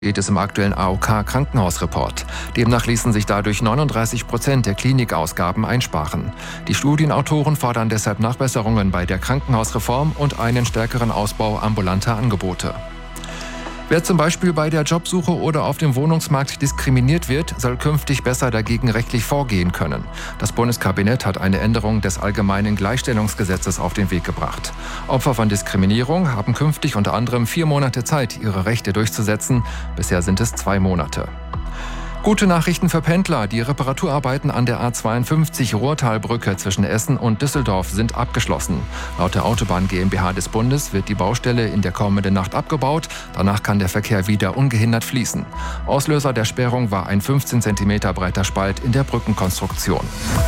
Geht es im aktuellen AOK-Krankenhausreport. Demnach ließen sich dadurch 39% der Klinikausgaben einsparen. Die Studienautoren fordern deshalb Nachbesserungen bei der Krankenhausreform und einen stärkeren Ausbau ambulanter Angebote. Wer zum Beispiel bei der Jobsuche oder auf dem Wohnungsmarkt diskriminiert wird, soll künftig besser dagegen rechtlich vorgehen können. Das Bundeskabinett hat eine Änderung des Allgemeinen Gleichstellungsgesetzes auf den Weg gebracht. Opfer von Diskriminierung haben künftig unter anderem 4 Monate Zeit, ihre Rechte durchzusetzen. Bisher sind es 2 Monate. Gute Nachrichten für Pendler. Die Reparaturarbeiten an der A52 Ruhrtalbrücke zwischen Essen und Düsseldorf sind abgeschlossen. Laut der Autobahn GmbH des Bundes wird die Baustelle in der kommenden Nacht abgebaut. Danach kann der Verkehr wieder ungehindert fließen. Auslöser der Sperrung war ein 15 cm breiter Spalt in der Brückenkonstruktion.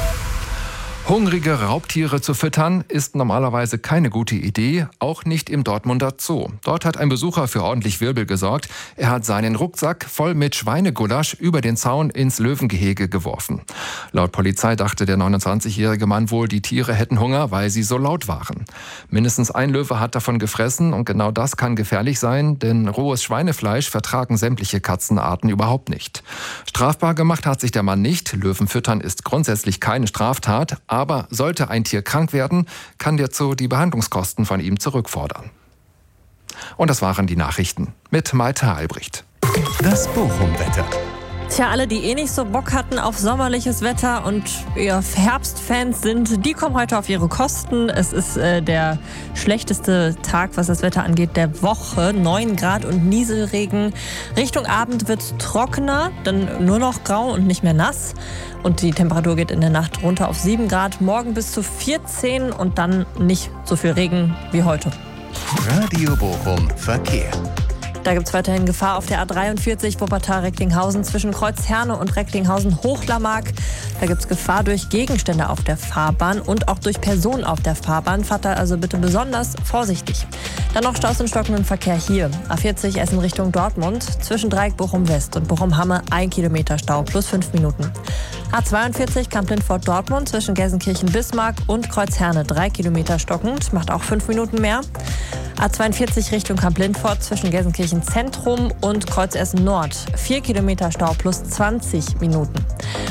Hungrige Raubtiere zu füttern ist normalerweise keine gute Idee, auch nicht im Dortmunder Zoo. Dort hat ein Besucher für ordentlich Wirbel gesorgt. Er hat seinen Rucksack voll mit Schweinegulasch über den Zaun ins Löwengehege geworfen. Laut Polizei dachte der 29-jährige Mann wohl, die Tiere hätten Hunger, weil sie so laut waren. Mindestens ein Löwe hat davon gefressen und genau das kann gefährlich sein, denn rohes Schweinefleisch vertragen sämtliche Katzenarten überhaupt nicht. Strafbar gemacht hat sich der Mann nicht. Löwen füttern ist grundsätzlich keine Straftat. Aber sollte ein Tier krank werden, kann der Zoo die Behandlungskosten von ihm zurückfordern. Und das waren die Nachrichten mit Malte Albrecht. Das Bochum-Wetter. Tja, alle, die nicht so Bock hatten auf sommerliches Wetter und Herbstfans sind, die kommen heute auf ihre Kosten. Es ist der schlechteste Tag, was das Wetter angeht, der Woche. 9 Grad und Nieselregen. Richtung Abend wird es trockener, dann nur noch grau und nicht mehr nass. Und die Temperatur geht in der Nacht runter auf 7 Grad. Morgen bis zu 14 und dann nicht so viel Regen wie heute. Radio Bochum Verkehr. Da gibt es weiterhin Gefahr auf der A43 Wuppertal-Recklinghausen zwischen Kreuzherne und Recklinghausen-Hochlammark. Da gibt es Gefahr durch Gegenstände auf der Fahrbahn und auch durch Personen auf der Fahrbahn. Fahrt da also bitte besonders vorsichtig. Dann noch Staus und stockenden Verkehr hier. A40 Essen Richtung Dortmund zwischen Dreieck Bochum-West und Bochum-Hamme 1 Kilometer Stau plus 5 Minuten. A42 Kamp-Lindfort-Dortmund zwischen Gelsenkirchen-Bismarck und Kreuzherne 3 Kilometer stockend, macht auch 5 Minuten mehr. A42 Richtung Kamp-Lindfort zwischen Gelsenkirchen-Zentrum und Kreuzessen-Nord 4 Kilometer Stau plus 20 Minuten.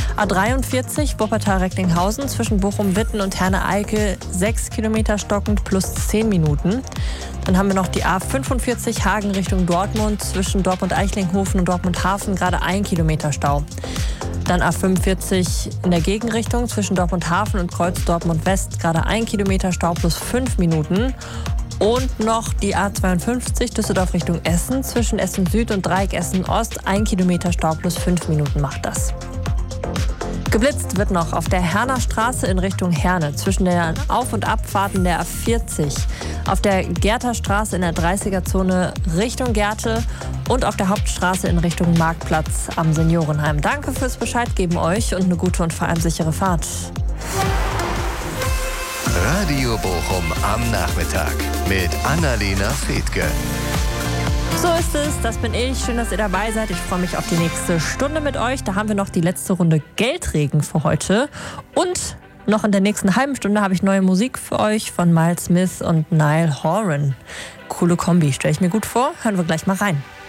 A43 Wuppertal-Recklinghausen zwischen Bochum-Witten und Herne-Eickel 6 Kilometer stockend plus 10 Minuten. Dann haben wir noch die A45 Hagen Richtung Dortmund zwischen Dortmund-Eichlinghofen und Dortmund-Hafen gerade 1 Kilometer Stau. Dann A45 in der Gegenrichtung zwischen Dortmund-Hafen und Kreuz Dortmund-West gerade 1 Kilometer Stau plus 5 Minuten. Und noch die A52 Düsseldorf Richtung Essen zwischen Essen Süd und Dreieck Essen Ost 1 Kilometer Stau plus 5 Minuten macht das. Geblitzt wird noch auf der Herner Straße in Richtung Herne zwischen den Auf- und Abfahrten der A40, auf der Gerther Straße in der 30er-Zone Richtung Gerte und auf der Hauptstraße in Richtung Marktplatz am Seniorenheim. Danke fürs Bescheidgeben euch und eine gute und vor allem sichere Fahrt. Radio Bochum am Nachmittag mit Annalena Fethke. So ist es, das bin ich. Schön, dass ihr dabei seid. Ich freue mich auf die nächste Stunde mit euch. Da haben wir noch die letzte Runde Geldregen für heute. Und noch in der nächsten halben Stunde habe ich neue Musik für euch von Miles Smith und Niall Horan. Coole Kombi, stelle ich mir gut vor. Hören wir gleich mal rein.